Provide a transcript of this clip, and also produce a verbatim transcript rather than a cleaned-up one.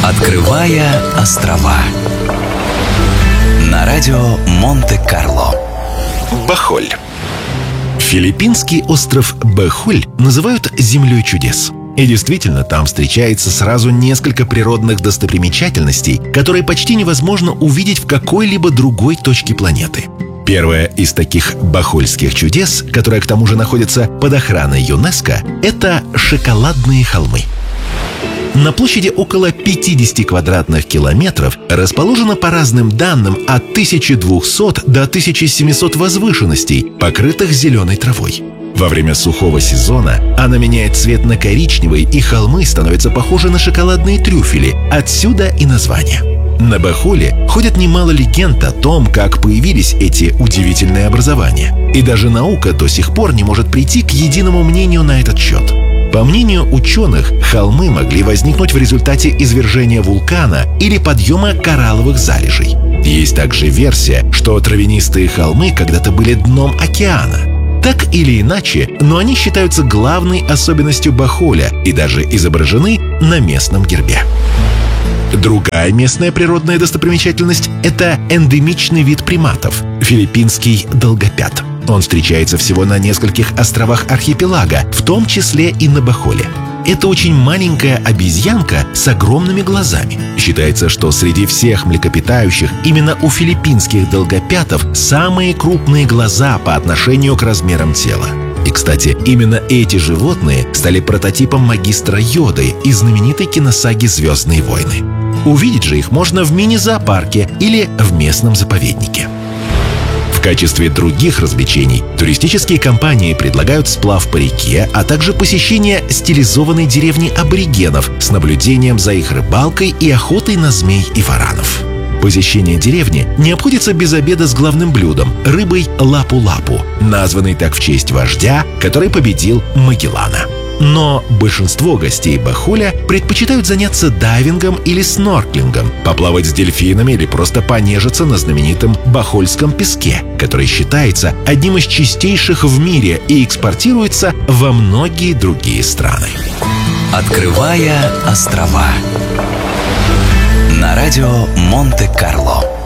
Открывая острова на радио Монте-Карло. Бохоль. Филиппинский остров Бохоль называют «землей чудес». И действительно, там встречается сразу несколько природных достопримечательностей, которые почти невозможно увидеть в какой-либо другой точке планеты. Первое из таких бохольских чудес, которое к тому же находится под охраной ЮНЕСКО, это шоколадные холмы. На площади около пятидесяти квадратных километров расположено по разным данным от тысячи двухсот до тысячи семисот возвышенностей, покрытых зеленой травой. Во время сухого сезона она меняет цвет на коричневый, и холмы становятся похожи на шоколадные трюфели, отсюда и название. На Бохоле ходят немало легенд о том, как появились эти удивительные образования. И даже наука до сих пор не может прийти к единому мнению на этот счет. По мнению ученых, холмы могли возникнуть в результате извержения вулкана или подъема коралловых залежей. Есть также версия, что травянистые холмы когда-то были дном океана. Так или иначе, но они считаются главной особенностью Бохоля и даже изображены на местном гербе. Другая местная природная достопримечательность – это эндемичный вид приматов – филиппинский долгопят. Он встречается всего на нескольких островах архипелага, в том числе и на Бохоле. Это очень маленькая обезьянка с огромными глазами. Считается, что среди всех млекопитающих именно у филиппинских долгопятов самые крупные глаза по отношению к размерам тела. И, кстати, именно эти животные стали прототипом магистра Йоды из знаменитой киносаги «Звездные войны». Увидеть же их можно в мини-зоопарке или в местном заповеднике. В качестве других развлечений туристические компании предлагают сплав по реке, а также посещение стилизованной деревни аборигенов с наблюдением за их рыбалкой и охотой на змей и варанов. Посещение деревни не обходится без обеда с главным блюдом – рыбой лапу-лапу, названной так в честь вождя, который победил Магеллана. Но большинство гостей Бохоля предпочитают заняться дайвингом или снорклингом, поплавать с дельфинами или просто понежиться на знаменитом бохольском песке, который считается одним из чистейших в мире и экспортируется во многие другие страны. Открывая острова на радио Монте-Карло.